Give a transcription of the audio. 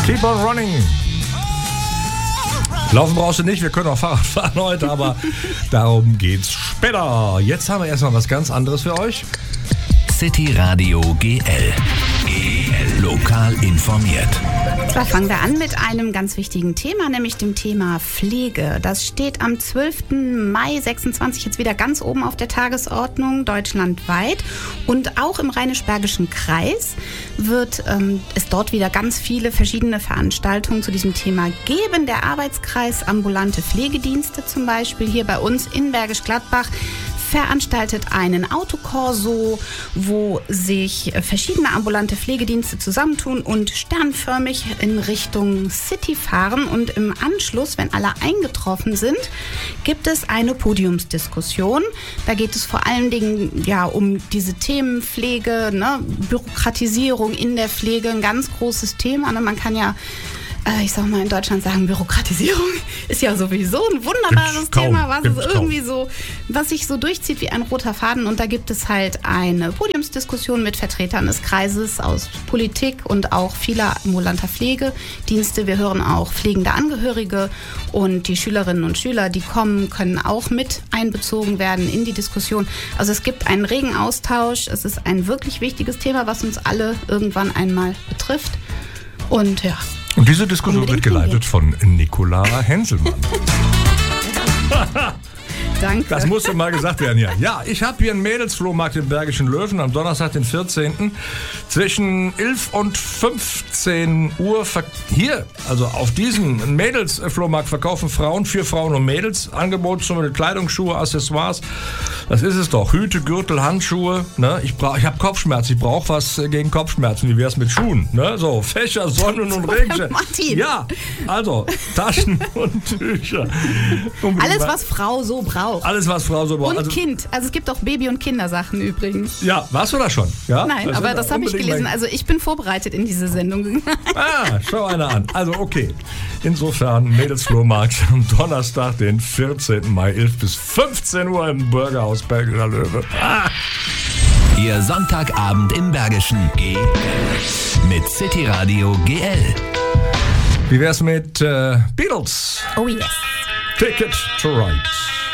Keep on running. Laufen brauchst du nicht, wir können auch Fahrrad fahren heute, aber darum geht's später. Jetzt haben wir erstmal was ganz anderes für euch. City Radio GL. Lokal informiert. Da fangen wir an mit einem ganz wichtigen Thema, nämlich dem Thema Pflege. Das steht am 12. Mai 26 jetzt wieder ganz oben auf der Tagesordnung, deutschlandweit. Und auch im Rheinisch-Bergischen Kreis wird es dort wieder ganz viele verschiedene Veranstaltungen zu diesem Thema geben. Der Arbeitskreis Ambulante Pflegedienste zum Beispiel hier bei uns in Bergisch Gladbach veranstaltet einen Autokorso, wo sich verschiedene ambulante Pflegedienste zusammentun und sternförmig in Richtung City fahren. Und im Anschluss, wenn alle eingetroffen sind, gibt es eine Podiumsdiskussion. Da geht es vor allen Dingen um diese Themen Pflege, Bürokratisierung in der Pflege, ein ganz großes Thema. Man kann ja ich sag mal in Deutschland sagen, Bürokratisierung ist ja sowieso ein wunderbares Thema, was sich so durchzieht wie ein roter Faden. Und da gibt es halt eine Podiumsdiskussion mit Vertretern des Kreises aus Politik und auch vieler ambulanter Pflegedienste. Wir hören auch pflegende Angehörige und die Schülerinnen und Schüler, die kommen, können auch mit einbezogen werden in die Diskussion. Also es gibt einen regen Austausch. Es ist ein wirklich wichtiges Thema, was uns alle irgendwann einmal betrifft. Und ja. Und diese Diskussion wird geleitet von Nicola Henselmann. Danke. Das musste mal gesagt werden hier. Ja, ich habe hier einen Mädelsflohmarkt im Bergischen Löwen am Donnerstag, den 14. zwischen 11 und 15 Uhr. Hier, also auf diesem Mädelsflohmarkt verkaufen Frauen für Frauen und Mädels Angebote zum Kleidung, Schuhe, Accessoires. Das ist es doch. Hüte, Gürtel, Handschuhe. Ne? Ich habe Kopfschmerzen. Ich brauche was gegen Kopfschmerzen. Wie wär's mit Schuhen? Ne? So, Fächer, Sonnen- und Regenschirm. Martin. Ja, also Taschen und Tücher. Alles, was Frau so braucht. Alles, was Frau so braucht. Und Kind. Also es gibt auch Baby- und Kindersachen übrigens. Ja, warst du da schon? Ja? Nein, aber das habe ich gelesen. Also ich bin vorbereitet in diese Sendung. Schau einer an. Also okay. Insofern Mädelsflohmarkt am Donnerstag, den 14. Mai, 11 bis 15 Uhr im Bürgerhaus Bergischer Löwe. Ihr Sonntagabend im Bergischen mit City Radio GL. Wie wär's mit Beatles? Oh yes. Ticket to Ride.